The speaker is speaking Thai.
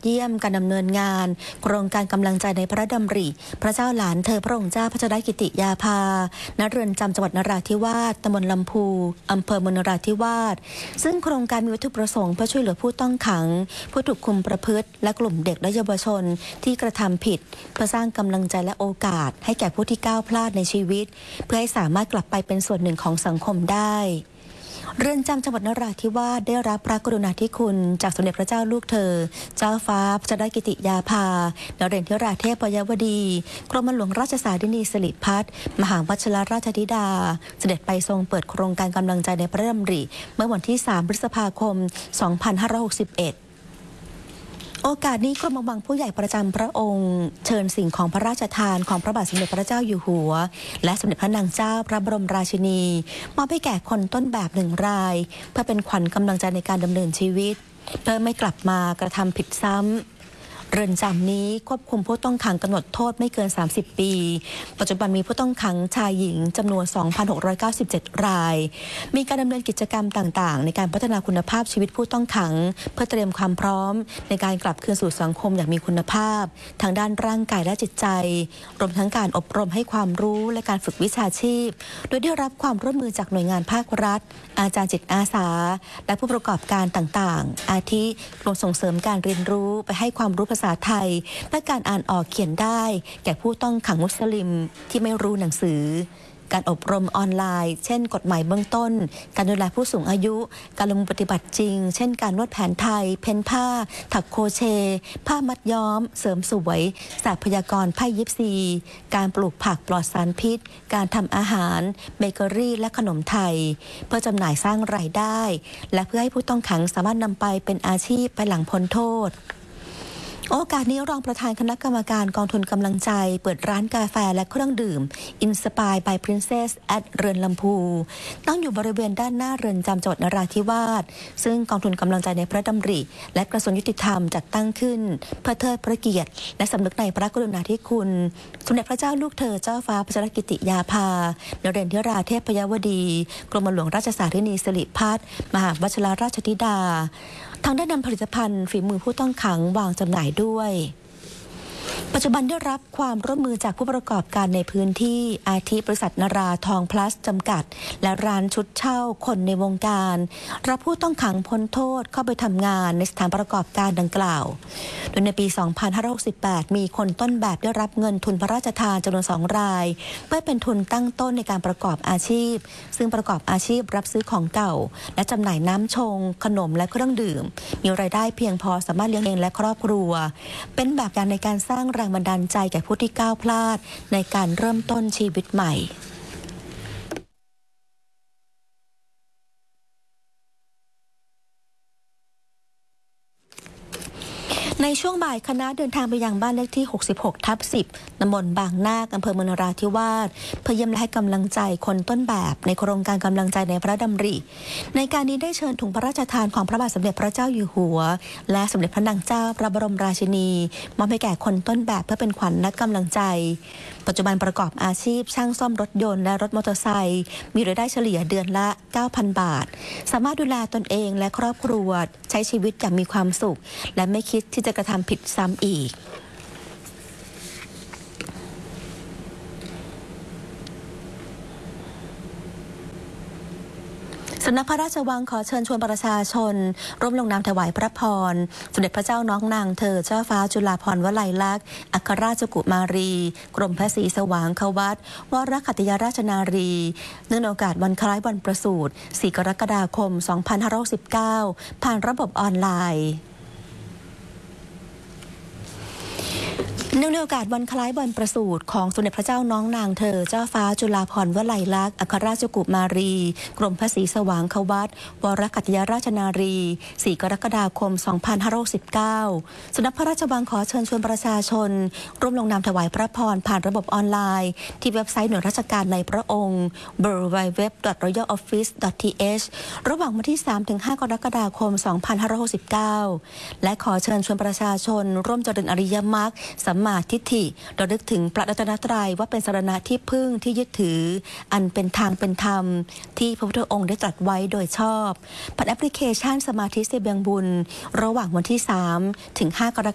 เยี่ยมการดำเนินงานโครงการกำลังใจในพระดำริพระเจ้าหลานเธอพระองค์เจ้าพัชรกิติยาภาณเรือนจำจังหวัดนราธิวาสตำบลลำพูอำเภอเมืองนราธิวาสซึ่งโครงการมีวัตถุประสงค์เพื่อช่วยเหลือผู้ต้องขังผู้ถูกคุมประพฤติและกลุ่มเด็กและเยาวชนที่กระทำผิดเพื่อสร้างกำลังใจและโอกาสให้แก่ผู้ที่ก้าวพลาดในชีวิตเพื่อให้สามารถกลับไปเป็นส่วนหนึ่งของสังคมได้เรือนจำจังหวัดนราธิวาสได้รับพระกรุณาธิคุณจากสมเด็จพระเจ้าลูกเธอเจ้าฟ้าพัชรกิติยาภานเรศธิราเทพยวดีกรมหลวงราชสารินีสิริพัฒน์มหาวชิรราชธิดาเสด็จไปทรงเปิดโครงการกำลังใจในพระดำริเมื่อวันที่ 3 พฤษภาคม 2561โอกาสนี้กรมบังผู้ใหญ่ประจำพระองค์เชิญสิ่งของพระราชทานของพระบาทสมเด็จพระเจ้าอยู่หัวและสมเด็จพระนางเจ้าพระบรมราชินีมอบให้แก่คนต้นแบบ1 รายเพื่อเป็นขวัญกำลังใจในการดำเนินชีวิตเพื่อไม่กลับมากระทำผิดซ้ำเรือนจำนี้ควบคุมผู้ต้องขังกำหนดโทษไม่เกิน30 ปีปัจจุบันมีผู้ต้องขังชายหญิงจำนวน 2,697 รายมีการดำเนินกิจกรรมต่างๆในการพัฒนาคุณภาพชีวิตผู้ต้องขังเพื่อเตรียมความพร้อมในการกลับคืนสู่สังคมอย่างมีคุณภาพทางด้านร่างกายและจิตใจรวมทั้งการอบรมให้ความรู้และการฝึกวิชาชีพโดยได้รับความร่วมมือจากหน่วยงานภาครัฐอาจารย์จิตอาสาและผู้ประกอบการต่างๆอาทิกรมส่งเสริมการเรียนรู้ไปให้ความรู้ภาษาไทยและการอ่านออกเขียนได้แก่ผู้ต้องขังมุสลิมที่ไม่รู้หนังสือการอบรมออนไลน์เช่นกฎหมายเบื้องต้นการดูแลผู้สูงอายุการลงมือปฏิบัติจริงเช่นการนวดแผนไทยเพ้นผ้าถักโครเชต์ผ้ามัดย้อมเสริมสวยศาสตร์พยากรณ์ไพ่ยิปซีการปลูกผักปลอดสารพิษการทำอาหารเบเกอรี่และขนมไทยเพื่อจำหน่ายสร้างรายได้และเพื่อให้ผู้ต้องขังสามารถนำไปเป็นอาชีพไปหลังพ้นโทษโอกาสนี้รองประธานคณะกรรมการกองทุนกำลังใจเปิดร้านกาแฟและเครื่องดื่ม Inspire by Princess at เรือนลำพูตั้งอยู่บริเวณด้านหน้าเรือนจำจังหวัดนราธิวาสซึ่งกองทุนกำลังใจในพระดำริและกระทรวงยุติธรรมจัดตั้งขึ้นเพื่อเทิดพระเกียรติและสำนึกในพระกรุณาธิคุณสมเด็จพระเจ้าลูกเธอเจ้าฟ้าพัชรกิติยาภานเรศธิราเทพยวดีกรมหลวงราชสารินีสิริพัฒน์มหาวชิรราชธิดาทางได้นำผลิตภัณฑ์ฝีมือผู้ต้องขังวางจำหน่ายด้วยปัจจุบันได้รับความร่วมมือจากผู้ประกอบการในพื้นที่อาทิบริษัทนราทองพลัสจำกัดและร้านชุดเช่าคนในวงการรับผู้ต้องขังพ้นโทษเข้าไปทำงานในสถานประกอบการดังกล่าวโดยในปี 2568 มีคนต้นแบบได้รับเงินทุนพระราชทานจำนวน2 รายเพื่อเป็นทุนตั้งต้นในการประกอบอาชีพซึ่งประกอบอาชีพรับซื้อของเก่าและจำหน่ายน้ำชงขนมและเครื่องดื่มมีรายได้เพียงพอสามารถเลี้ยงเองและครอบครัวเป็นแบบอย่างในการสร้างแรงบันดาลใจแก่ผู้ที่ก้าวพลาดในการเริ่มต้นชีวิตใหม่ในช่วงบ่ายคณะเดินทางไปยังบ้านเลขที่ 66/10 ตำบลบางนาคอำเภอเมืองนราธิวาสเพื่อเยี่ยมและให้กำลังใจคนต้นแบบในโครงการกำลังใจในพระดำริในการนี้ได้เชิญถุงพระราชทานของพระบาทสมเด็จพระเจ้าอยู่หัวและสมเด็จพระนางเจ้าพระบรมราชินีมอบให้แก่คนต้นแบบเพื่อเป็นขวัญและกำลังใจปัจจุบันประกอบอาชีพช่างซ่อมรถยนต์และรถมอเตอร์ไซค์มีรายได้เฉลี่ยเดือนละ 9,000 บาทสามารถดูแลตนเองและครอบครัวใช้ชีวิตอย่างมีความสุขและไม่คิดที่จะกระทำผิดซ้ำอีกสำนักพระราชวังขอเชิญชวนประชาชนร่วมลงนามถวายพระพรสมเด็จพระเจ้าน้องนางเธอเจ้าฟ้าจุฬาภรณ์วลัยลักษณ์อัครราชกุมารีกรมพระศรีสว่างควัตรวรขัตติยราชนารีเนื่องในโอกาสวันคล้ายวันประสูติ 4 กรกฎาคม 2519 ผ่านระบบออนไลน์เนื่องในโอกาสวันคล้ายวันประสูติของสมเด็จพระเจ้าน้องนางเธอเจ้าฟ้าจุฬาภรณ์วลัยลักษณ์อัครราชกุมารีกรมพระศรีสว่างควัตรวรขัตติยราชนารี 4 กรกฎาคม 2519 สำนักพระราชวังขอเชิญชวนประชาชนร่วมลงนามถวายพระพรผ่านระบบออนไลน์ที่เว็บไซต์หน่วยราชการในพระองค์ www.royaloffice.th ระหว่างวันที่ 3-5 กรกฎาคม 2569 และขอเชิญชวนประชาชนร่วมเจริญอริยมรรคสัมมาทิฏฐิระลึกถึงพระรัตนตรัยว่าเป็นสรณะที่พึ่งที่ยึดถืออันเป็นทางเป็นธรรมที่พระพุทธองค์ได้ตรัสไว้โดยชอบผ่านแอปพลิเคชันสมาธิเสบียงบุญระหว่างวันที่ 3-5 กร